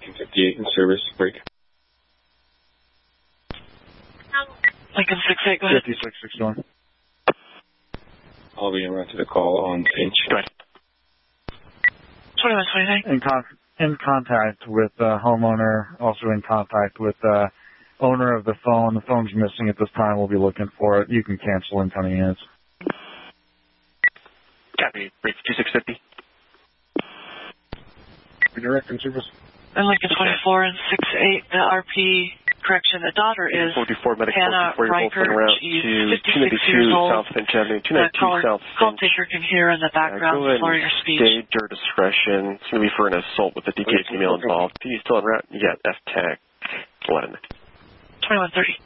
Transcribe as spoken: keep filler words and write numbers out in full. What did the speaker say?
Lincoln fifty-eight in service, break. Lincoln six eight, go ahead. fifty-six sixty-one. I'll be en route to the call on Finch. Go ahead. twenty-one twenty-nine. In, con in contact with uh, homeowner, also in contact with uh, owner of the phone. The phone's missing at this time. We'll be looking for it. You can cancel in twenty minutes. Copy, break two six fifty. Redirect in service. And Lincoln twenty-four and six eight, the R P correction. The daughter is forty-four, medic Hannah forty-four, Riker. She's fifty-six years old. South Finch Avenue, two The ninety-two caller, South call Finch. taker can hear in the background uh, slur your speech. Gauge your discretion. It's going to be for an assault with a D K female involved. P D still en route. You got F TAC. One. twenty-one thirty.